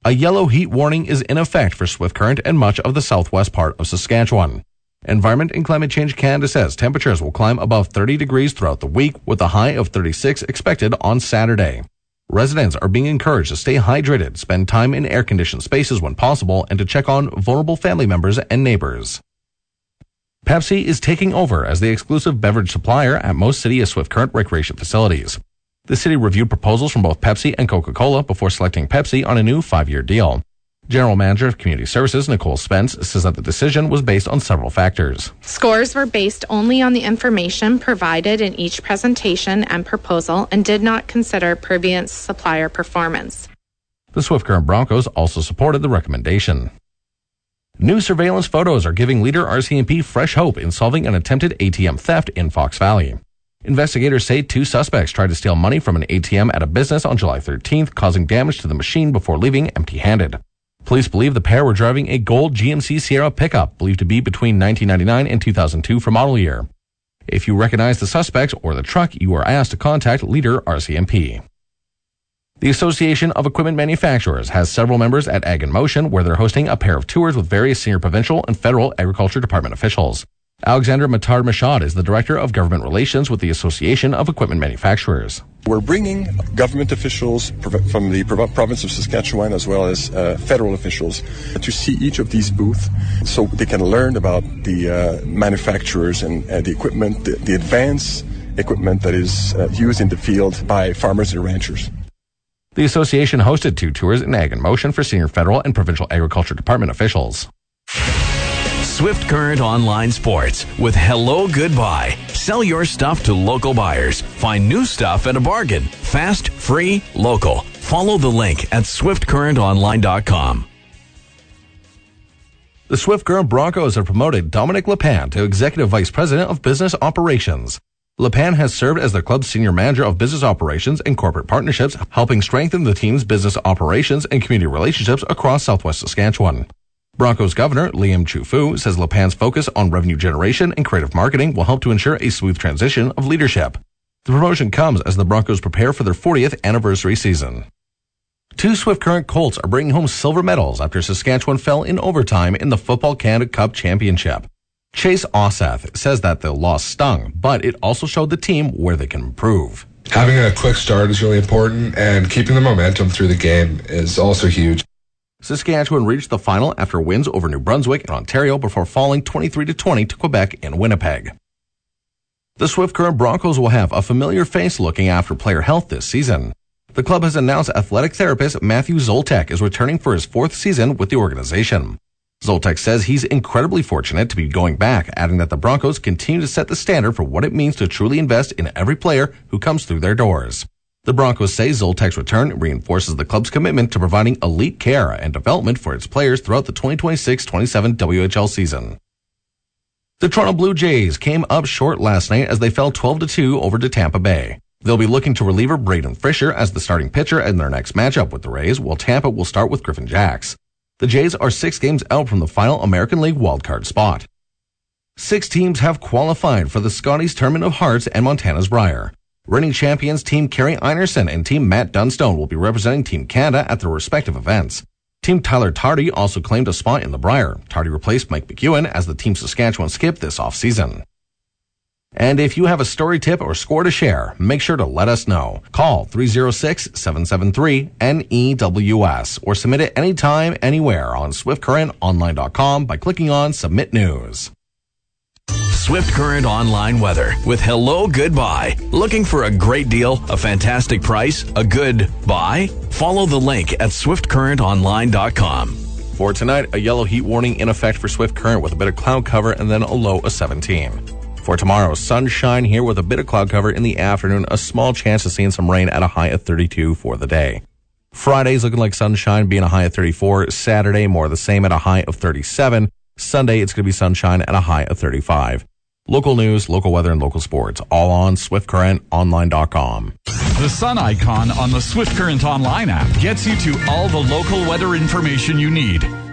A yellow heat warning is in effect for Swift Current and much of the southwest part of Saskatchewan. Environment and Climate Change Canada says temperatures will climb above 30 degrees throughout the week, with a high of 36 expected on Saturday. Residents are being encouraged to stay hydrated, spend time in air-conditioned spaces when possible, and to check on vulnerable family members and neighbors. Pepsi is taking over as the exclusive beverage supplier at most City of Swift Current recreation facilities. The city reviewed proposals from both Pepsi and Coca-Cola before selecting Pepsi on a new 5-year deal. General Manager of Community Services, Nicole Spence, says that the decision was based on several factors. Scores were based only on the information provided in each presentation and proposal and did not consider previous supplier performance. The Swift Current Broncos also supported the recommendation. New surveillance photos are giving leader RCMP fresh hope in solving an attempted ATM theft in Fox Valley. Investigators say 2 suspects tried to steal money from an ATM at a business on July 13th, causing damage to the machine before leaving empty-handed. Police believe the pair were driving a gold GMC Sierra pickup, believed to be between 1999 and 2002 for model year. If you recognize the suspects or the truck, you are asked to contact Leader RCMP. The Association of Equipment Manufacturers has several members at Ag in Motion, where they're hosting a pair of tours with various senior provincial and federal agriculture department officials. Alexander Matard-Machad is the Director of Government Relations with the Association of Equipment Manufacturers. We're bringing government officials from the province of Saskatchewan as well as federal officials to see each of these booths so they can learn about the manufacturers and the equipment, the advanced equipment that is used in the field by farmers and ranchers. The association hosted 2 tours in Ag in Motion for senior federal and provincial agriculture department officials. Swift Current Online Sports with Hello Goodbye. Sell your stuff to local buyers. Find new stuff at a bargain. Fast, free, local. Follow the link at swiftcurrentonline.com. The Swift Current Broncos have promoted Dominic Lepan to Executive Vice President of Business Operations. Lepan has served as the club's Senior Manager of Business Operations and Corporate Partnerships, helping strengthen the team's business operations and community relationships across southwest Saskatchewan. Broncos Governor Liam Chu-Fu says Lepan's focus on revenue generation and creative marketing will help to ensure a smooth transition of leadership. The promotion comes as the Broncos prepare for their 40th anniversary season. 2 Swift Current Colts are bringing home silver medals after Saskatchewan fell in overtime in the Football Canada Cup Championship. Chase Ossath says that the loss stung, but it also showed the team where they can improve. Having a quick start is really important, and keeping the momentum through the game is also huge. Saskatchewan reached the final after wins over New Brunswick and Ontario before falling 23-20 to Quebec and Winnipeg. The Swift Current Broncos will have a familiar face looking after player health this season. The club has announced athletic therapist Matthew Zoltek is returning for his 4th season with the organization. Zoltek says he's incredibly fortunate to be going back, adding that the Broncos continue to set the standard for what it means to truly invest in every player who comes through their doors. The Broncos say Zoltek's return reinforces the club's commitment to providing elite care and development for its players throughout the 2026-27 WHL season. The Toronto Blue Jays came up short last night as they fell 12-2 over to Tampa Bay. They'll be looking to reliever Braden Fisher as the starting pitcher in their next matchup with the Rays, while Tampa will start with Griffin Jacks. The Jays are 6 games out from the final American League wildcard spot. 6 teams have qualified for the Scotties Tournament of Hearts and Montana's Brier. Reigning champions Team Kerry Einerson and Team Matt Dunstone will be representing Team Canada at their respective events. Team Tyler Tardy also claimed a spot in the Brier. Tardy replaced Mike McEwen as the Team Saskatchewan skip this offseason. And if you have a story tip or score to share, make sure to let us know. Call 306-773-NEWS or submit it anytime, anywhere on SwiftCurrentOnline.com by clicking on Submit News. Swift Current Online Weather with Hello Goodbye. Looking for a great deal, a fantastic price, a good buy? Follow the link at SwiftCurrentOnline.com. For tonight, a yellow heat warning in effect for Swift Current with a bit of cloud cover and then a low of 17. For tomorrow, sunshine here with a bit of cloud cover in the afternoon, a small chance of seeing some rain at a high of 32 for the day. Friday's looking like sunshine being a high of 34. Saturday, more of the same at a high of 37. Sunday, it's going to be sunshine at a high of 35. Local news, local weather, and local sports, all on SwiftCurrentOnline.com. The sun icon on the Swift Current Online app gets you to all the local weather information you need.